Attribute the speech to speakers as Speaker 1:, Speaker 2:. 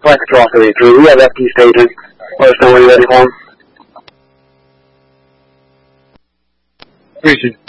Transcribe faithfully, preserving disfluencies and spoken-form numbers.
Speaker 1: Flight Control three three, we have F T staging. Let us know when you're ready for him.
Speaker 2: Appreciate it.